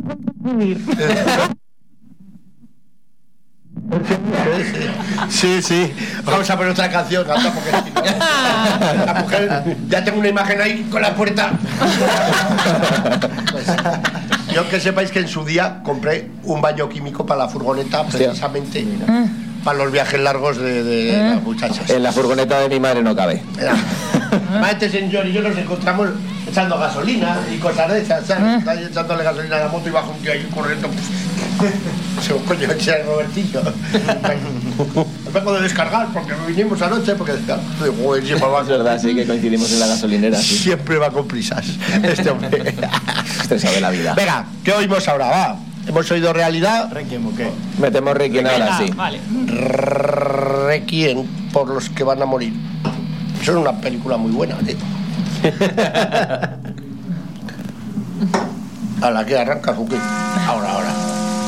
Sí. Vamos a poner otra canción, Gata, porque si no, la mujer, ya tengo una imagen ahí con la puerta. Pues, yo que sepáis que en su día compré un baño químico para la furgoneta, precisamente para los viajes largos de las muchachas. En la furgoneta de mi madre no cabe. Este señor y yo nos encontramos echando gasolina y cosas de esas, ¿sabes? Está ahí echándole gasolina a la moto y baja un tío ahí corriendo. Coño, ese es Robertillo. Vengo de descargar porque vinimos anoche porque es verdad, sí que coincidimos en la gasolinera. Sí. Siempre va con prisas este hombre. Estresado de la vida. Venga, ¿qué oímos ahora? Va. Hemos oído Realidad. Requiem, ¿o qué? Metemos Requiem ahora, sí. Vale. Requiem por los que van a morir. Eso es una película muy buena, tío. A la que arranca, ¿o qué? Ahora.